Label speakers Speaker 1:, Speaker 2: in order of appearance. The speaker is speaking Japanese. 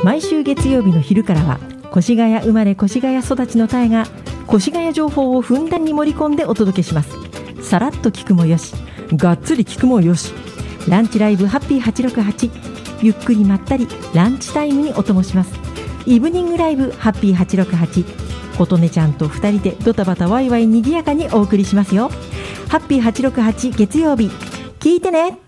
Speaker 1: 毎週月曜日の昼からは越谷生まれ越谷育ちのタエが越谷情報をふんだんに盛り込んでお届けします。さらっと聞くもよし、がっつり聞くもよし、ランチライブハッピー868、ゆっくりまったりランチタイムにお供します。イブニングライブハッピー868、琴音ちゃんと2人でドタバタワイワイにぎやかにお送りしますよ。ハッピー868月曜日、聞いてね。